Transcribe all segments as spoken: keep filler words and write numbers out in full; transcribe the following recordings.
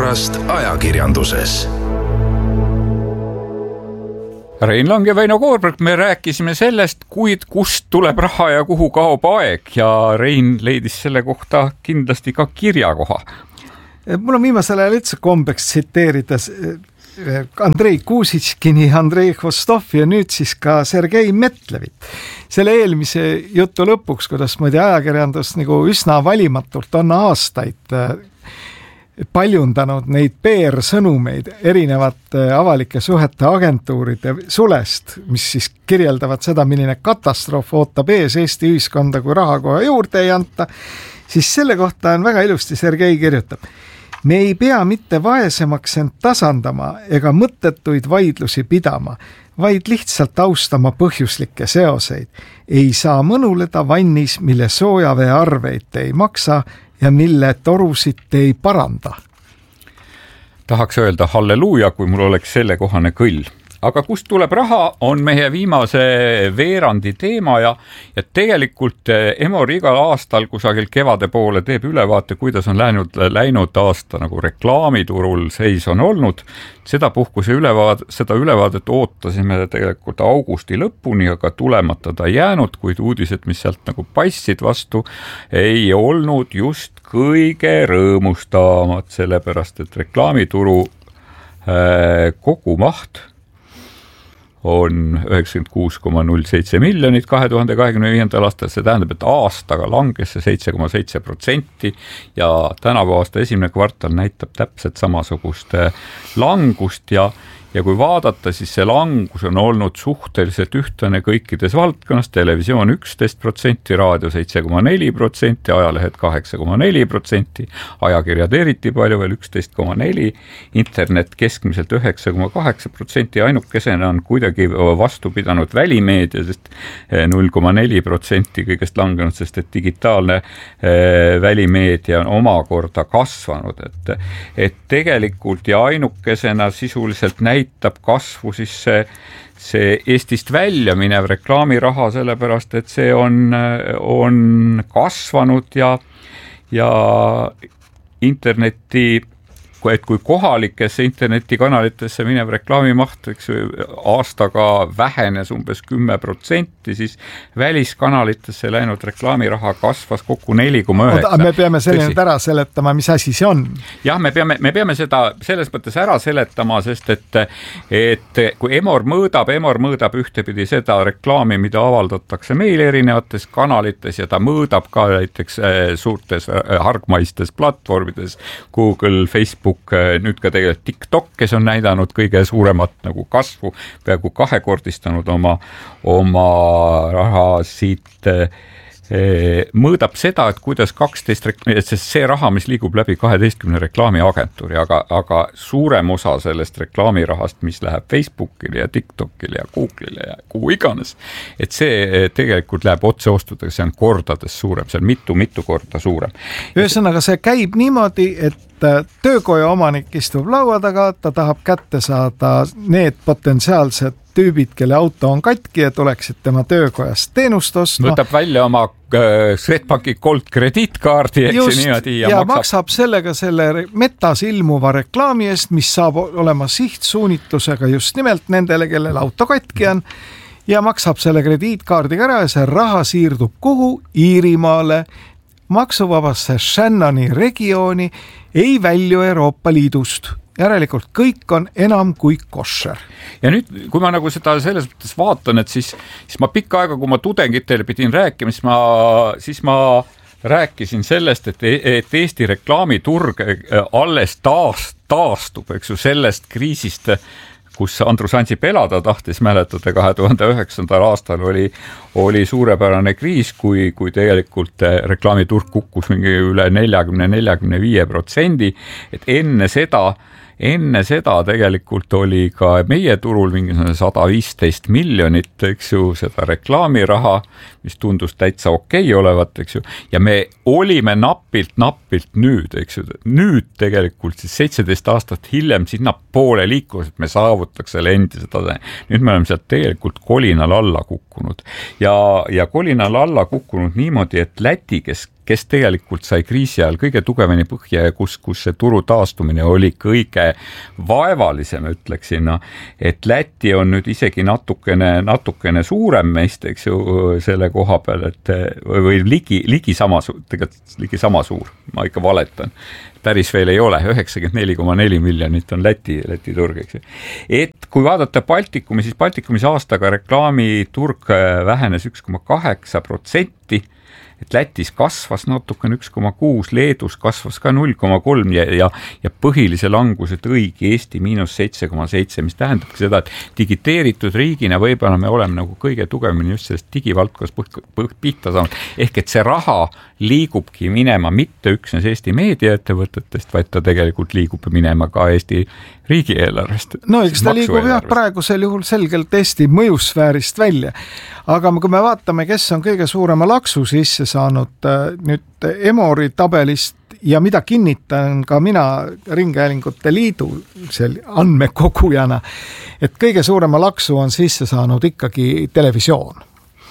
olukorrast ajakirjanduses. Rein Lang ja Väino Koorberg, me rääkisime sellest, kuid kust tuleb raha ja kuhu kaob aeg ja Rein leidis selle kohta kindlasti ka kirjakoha. Mul on viimasel ajal üldse kombeks tsiteerida Andrei Kuusitškini, Andrei Khvostovi ja nüüd siis ka Sergei Metlevit. Selle eelmise jutu lõpuks, kuidas muide ajakirjandus nagu üsna valimatult on aastaid paljundanud neid P R-sõnumeid erinevate avalike suhete agentuuride sulest, mis siis kirjeldavad seda, milline katastroof ootab ees Eesti ühiskonda, kui raha kohe juurde ei anta, siis selle kohta on väga ilusti Sergei kirjutab. Me ei pea mitte vaesemaks end tasandama ega mõttetuid vaidlusi pidama, vaid lihtsalt austama põhjuslikke seoseid. Ei saa mõnuleda vannis, mille soojavee arveid ei maksa ja mille torusid ei paranda. Tahaks öelda halleluuja, kui mul oleks sellekohane kõll. Aga kust tuleb raha, on meie viimase veerandi teema ja, ja tegelikult Emor igal aastal kusagil kevade poole teeb ülevaate, kuidas on läinud, läinud aasta nagu reklaamiturul seis on olnud. Seda puhkuse ülevaad, seda ülevaadet ootasime tegelikult augusti lõpuni, aga tulemata ta jäänud, kuid uudised, mis sealt nagu paistsid vastu, ei olnud just kõige rõõmustavamad, sellepärast et reklaamituru äh, kogumaht on üheksakümmend kuus koma null seitse miljonit kahe tuhande kahekümne viiendal aastal, see tähendab, et aastaga langes see seitse koma seitse protsenti ja tänavu aasta esimene kvartal näitab täpselt samasugust langust ja Ja kui vaadata, siis see langus on olnud suhteliselt ühtlane kõikides valdkonnas, televisioon üksteist protsenti, raadio seitse koma neli protsenti, ajalehed kaheksa koma neli protsenti, ajakirjad eriti palju veel üksteist koma neli, internet keskmiselt üheksa koma kaheksa protsenti, ainukesena on kuidagi vastu pidanud välimeedia, sest null koma neli protsenti kõigest langenud, sest et digitaalne välimeedia on omakorda kasvanud, et, et tegelikult ja ainukesena sisuliselt näitab näitab kasvu siis see, see Eestist välja minev reklaamiraha, sellepärast et see on, on kasvanud ja, ja interneti, et kui kohalikesse internetikanalitesse minev reklaamimaht eks, aastaga vähenes umbes kümme protsenti, siis väliskanalitesse läinud reklaamiraha kasvas kokku neli koma üheksa. Me peame selle nüüd ära seletama, mis asi see on. Jah, me peame, me peame seda selles mõttes ära seletama, sest et, et kui Emor mõõdab, Emor mõõdab ühtepidi seda reklaami, mida avaldatakse meil erinevates kanalites ja ta mõõdab ka näiteks suurtes hargmaistes platvormides Google, Facebook, nüüd ka tegelikult TikTok, kes on näidanud kõige suuremat nagu kasvu, peaaegu kahekordistanud oma, oma raha siit, mõõdab seda, et kuidas kaksteist, sest see raha, mis liigub läbi kaheteistkümne reklaamiagentuuri, aga, aga suurem osa sellest reklaamirahast, mis läheb Facebookile ja TikTokile ja Google'ile ja kuhu iganes, et see tegelikult läheb otseostudega, see on kordades suurem, see on mitu-mitu korda suurem. Ühesõnaga, see käib niimoodi, et töökoja omanik istub laua taga, ta tahab kätte saada need potentsiaalsed tüübid, kelle auto on katki ja tuleksid tema töökojast teenust ostma. Võtab välja oma Swedbanki Gold krediitkaardi, eks see niimoodi ja, ja maksab... maksab sellega selle metas ilmuva reklaami eest, mis saab olema sihtsuunitlusega just nimelt nendele, kellel auto katki on ja maksab selle krediitkaardiga ära ja see raha siirdub kuhu? Iirimaale, maksuvabasse Shannoni regiooni, ei välju Euroopa Liidust. Järelikult kõik on enam kui košer. Ja nüüd, kui ma nagu seda selles mõttes vaatan, et siis, siis ma pikka aega, kui ma tudengitele pidin rääkima, siis ma, siis ma rääkisin sellest, et, et Eesti reklaamiturg alles taas, taastub, eks ju, sellest kriisist, kus Andrus Ansip elada tahtis, mäletada kahe tuhande üheksandal aastal oli, oli suurepärane kriis, kui, kui tegelikult reklaamiturg kukkus mingi üle neljakümne kuni neljakümne viie protsendi, et enne seda Enne seda tegelikult oli ka meie turul mingi sada viisteist miljonit, eks ju, seda reklaamiraha, mis tundus täitsa okei olevat, eks ju, ja me olime napilt, napilt nüüd, eks ju, nüüd tegelikult siis seitseteist aastat hiljem sinna poole liikus, et me saavutaks selle endise taseme. Nüüd me oleme sealt tegelikult kolinal alla kukkunud ja, ja kolinal alla kukkunud niimoodi, et Läti, kes kes tegelikult sai kriisi ajal kõige tugeveni põhja ja kus, kus see turu taastumine oli kõige vaevalisem, ütleksin, no, et Läti on nüüd isegi natukene, natukene suurem meist, eks ju, selle koha peal, et või ligi, ligi sama suur, tegelikult ligi sama suur, ma ikka valetan. Päris veel ei ole, üheksakümmend neli koma neli miljonit on Läti, Läti turg, eks ju. Et kui vaadata Baltikumi, siis Baltikumis aastaga reklaamiturg vähenes üks koma kaheksa protsenti, et Lätis kasvas natukene üks koma kuus, Leedus kasvas ka null koma kolm ja, ja, ja põhilise languse tõigi Eesti miinus seitse koma seitse, mis tähendabki seda, et digiteeritud riigina võib-olla me oleme nagu kõige tugevamini just sellest digivaldkonnas põh, põh, pihta saanud. Ehk et see raha liigubki minema mitte üksnes Eesti meediaettevõtetest, vaid ta tegelikult liigub minema ka Eesti riigieelarvest. No eks ta liigub jah praegusel juhul selgelt Eesti mõjusfäärist välja. Aga kui me vaatame, kes on kõige suurema laksu sisse saanud nüüd Emori tabelist ja mida kinnitan ka mina Ringhäälingute Liidu andmekogujana, et kõige suurema laksu on sisse saanud ikkagi televisioon.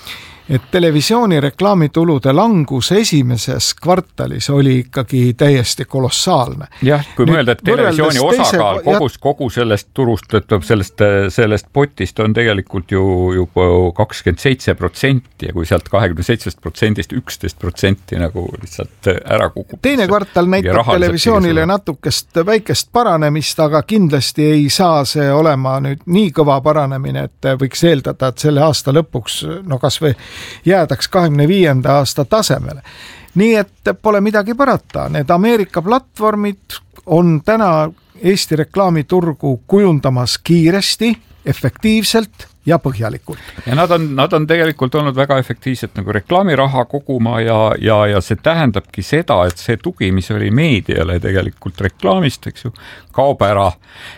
Et televisiooni reklaamitulude langus esimeses kvartalis oli ikkagi täiesti kolossaalne. Jah, kui nüüd, mõelda, et televisiooni osakaal kogu, kogu sellest turust, sellest, sellest potist on tegelikult ju juba kakskümmend seitse protsenti ja kui sealt kahekümne seitsmest protsendist üksteist protsenti nagu lihtsalt ära kukub. Teine kvartal näitab televisioonile natukest väikest paranemist, aga kindlasti ei saa see olema nüüd nii kõva paranemine, et võiks eeldada, et selle aasta lõpuks, no kas või jäädaks kahekümne viienda aasta tasemele. Nii et pole midagi parata. Need Ameerika platvormid on täna Eesti reklaamiturgu kujundamas kiiresti, efektiivselt ja põhjalikult. Ja nad on, nad on tegelikult olnud väga efektiivselt nagu reklaamiraha koguma ja, ja, ja see tähendabki seda, et see tugi, mis oli meediale tegelikult reklaamist, eks ju, kaob ära.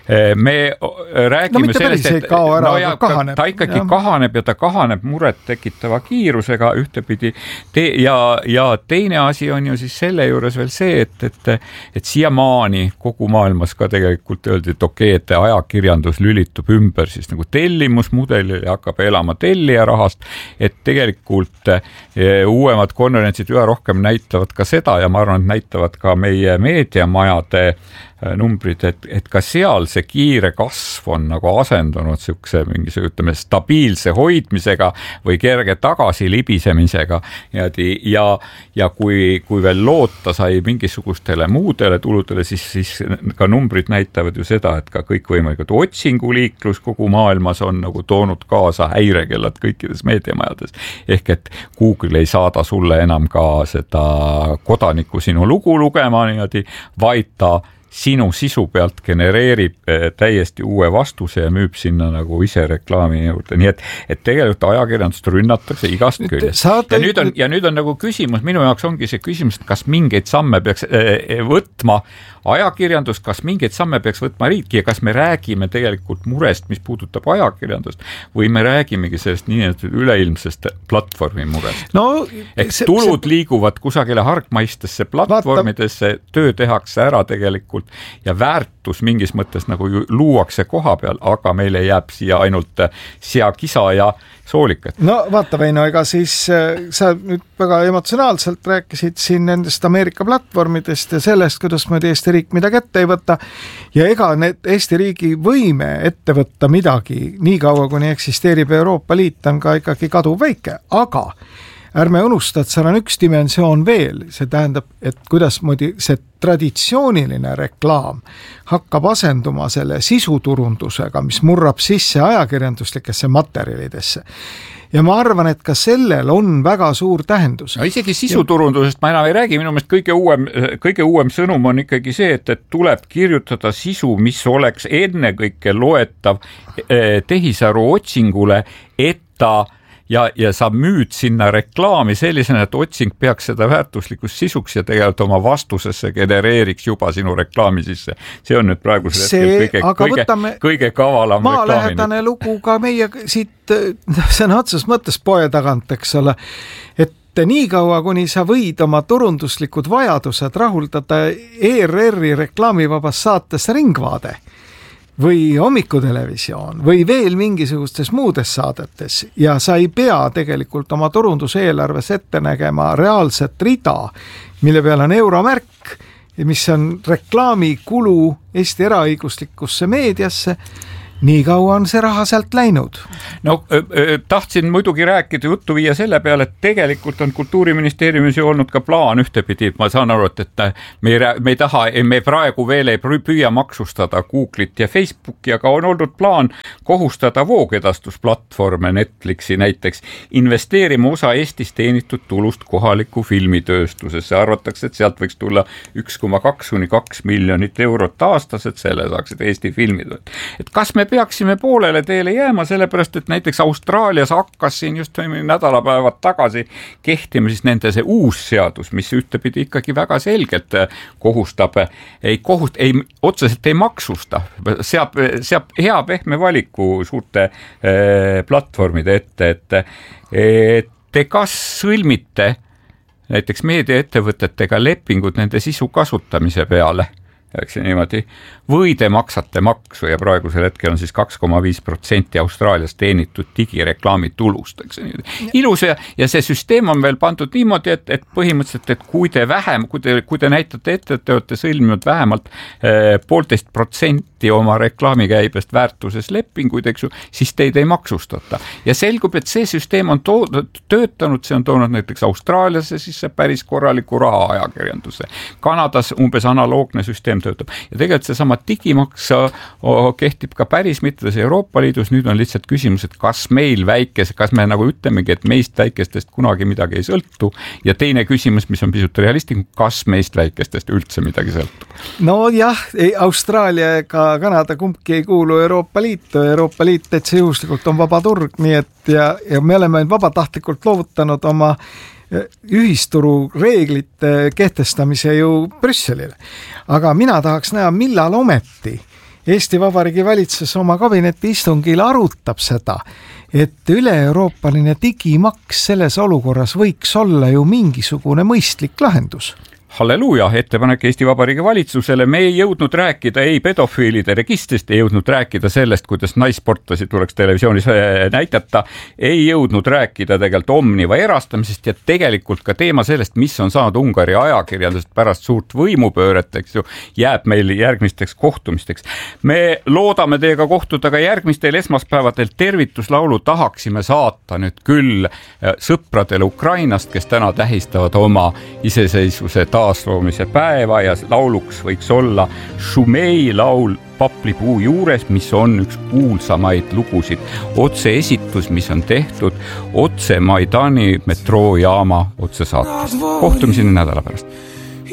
Me räägime no, sellest, et ära, no, ja, kahaneb. ta ikkagi ja. kahaneb ja ta kahaneb muret tekitava kiirusega ühtepidi te, ja, ja teine asi on ju siis selle juures veel see, et, et, et siiamaani kogu maailmas ka tegelikult öeldi, et okei, et ajakirjandus lülitub ümber siis nagu tellimusmudel ja hakkab elama tellija rahast, et tegelikult uuemad konverentsid üha rohkem näitavad ka seda ja ma arvan, et näitavad ka meie meediamajade numbrid, et, et ka seal see kiire kasv on nagu asendunud siukse mingisuguse, ütleme, stabiilse hoidmisega või kerge tagasilibisemisega ja, ja, ja kui, kui veel loota sai mingisugustele muudele tuludele, siis, siis ka numbrid näitavad ju seda, et ka kõikvõimalikud otsinguliiklus kogu maailmas on nagu toonud kaasa häirekellad kõikides meediamajades. Ehk et Google ei saada sulle enam ka seda kodaniku sinu lugu lugema niimoodi, vaid ta sinu sisu pealt genereerib täiesti uue vastuse ja müüb sinna nagu ise reklaami juurde. Nii et, et tegelikult ajakirjandust rünnatakse igast küljest. Ja nüüd on, ja nüüd on nagu küsimus, minu jaoks ongi see küsimus, et kas mingeid samme peaks võtma ajakirjandus, kas mingeid samme peaks võtma riiki ja kas me räägime tegelikult murest, mis puudutab ajakirjandust või me räägimegi sellest nii üleilmsest platvormi murest. No, ehk see, tulud see... liiguvad kusagile hargmaistesse platvormidesse, töö tehakse ära tegelikult ja väärtus mingis mõttes nagu luuakse koha peal, aga meile jääb siia ainult seakisa ja soolikat. No vaata Veino, ega siis sa nüüd väga emotsionaalselt rääkisid siin nendest Ameerika platvormidest ja sellest, kuidas me Eesti riik midagi ette ei võta ja ega need Eesti riigi võime ette võtta midagi nii kaua, kuni eksisteerib Euroopa Liit, on ka ikkagi kaduv väike, aga ärme unusta, et seal on üks dimensioon veel, see tähendab, et kuidas moodi see traditsiooniline reklaam hakkab asenduma selle sisuturundusega, mis murrab sisse ajakirjanduslikesse materjalidesse. Ja ma arvan, et ka sellel on väga suur tähendus. No isegi sisuturundusest ma enam ei räägi, minu meelest kõige uuem, kõige uuem sõnum on ikkagi see, et, et tuleb kirjutada sisu, mis oleks ennekõike loetav tehisaru otsingule, et ta ja, ja sa müüd sinna reklaami sellisena, et otsing peaks seda väärtuslikust sisuks ja tegelikult oma vastusesse genereeriks juba sinu reklaami sisse. See on nüüd praegu see, kõige, kõige, võtame, kõige kavalam reklaami. Maalähedane lugu ka meie siit, see on otsus mõttes poe tagant, eks ole, et nii kaua, kuni sa võid oma turunduslikud vajadused rahuldada E R R-i reklaamivabas saates Ringvaade, või hommikutelevisioon või veel mingisugustes muudes saadetes ja sa ei pea tegelikult oma turunduseelarves ette nägema reaalset rida, mille peal on euromärk, mis on reklaamikulu Eesti eraõiguslikusse meediasse, nii kaua on see raha sealt läinud. No tahtsin muidugi rääkida juttu viia selle peale, et tegelikult on Kultuuriministeeriumis ju olnud ka plaan ühtepidi, ma saan aru, et, et me, ei, me ei taha, me praegu veel ei püüa maksustada Google'it ja Facebooki, aga on olnud plaan kohustada voogedastusplatvorme Netflixi näiteks investeerima osa Eestis teenitud tulust kohaliku filmitööstusesse. Arvatakse, et sealt võiks tulla üks koma kaks kuni kaks miljonit eurot aastas, et selle saaksid Eesti filmid. Et kas me peaksime poolele teele jääma, sellepärast, et näiteks Austraalias hakkas siin just nädalapäevad tagasi kehtima siis nende see uus seadus, mis ühtepidi ikkagi väga selgelt kohustab, ei kohust, ei, otseselt ei maksusta, seab, seab hea pehme valiku suurte eh, platvormide ette, et, et te kas sõlmite näiteks meediaettevõtetega lepingud nende sisu kasutamise peale, eks niimoodi, või te maksate maksu ja praegusel hetkel on siis kaks koma viis protsenti Austraalias teenitud digireklaami tulust, eks niimoodi. Ilus ja, ja see süsteem on veel pandud niimoodi, et, et põhimõtteliselt, et kui te vähem, kui te, kui te näitate ette, et te olete sõlminud vähemalt eh, poolteist protsenti oma reklaamikäibest väärtuses lepinguid, eks ju, siis teid ei maksustata. Ja selgub, et see süsteem on to- töötanud, see on toonud näiteks Austraaliasse siis see päris korraliku raha ajakirjanduse. Kanadas umbes analoogne süsteem töötab. Ja tegelikult see sama digimaks kehtib ka päris mitmes Euroopa Liidus, nüüd on lihtsalt küsimus, et kas meil väikese, kas me nagu ütlemegi, et meist väikestest kunagi midagi ei sõltu ja teine küsimus, mis on pisut realistlik, kas meist väikestest üldse midagi sõltub? No jah, Austraalia ega Kanada kumbki ei kuulu Euroopa Liitu, Euroopa Liit täitsa juhuslikult on vaba turg, nii et ja, ja me oleme vabatahtlikult loovutanud oma ühisturu reeglite kehtestamise ju Brüsselile. Aga mina tahaks näha, millal ometi Eesti Vabariigi valitsus oma kabineti istungil arutab seda, et üle-euroopaline digimaks selles olukorras võiks olla ju mingisugune mõistlik lahendus. Halleluuja, ettepanek Eesti Vabariigi valitsusele. Me ei jõudnud rääkida ei pedofiilide registrist, ei jõudnud rääkida sellest, kuidas naissportlasi tuleks televisioonis näidata, ei jõudnud rääkida tegelikult Omniva erastamisest ja tegelikult ka teema sellest, mis on saanud Ungari ajakirjandusest pärast suurt võimupööret, eks ju, jääb meil järgmisteks kohtumisteks. Me loodame teiega kohtuda ka järgmistel esmaspäevadel. Tervituslaulu tahaksime saata nüüd küll sõpradele Ukrainast, kes täna tähistavad oma iseseisvuse taasloomise päeva ja lauluks võiks olla Šumei laul Paplipuu juures, mis on üks kuulsamaid lugusid. Otseesitus, mis on tehtud otse Maidani metroojaama otsesaates. Kohtumiseni nädala pärast.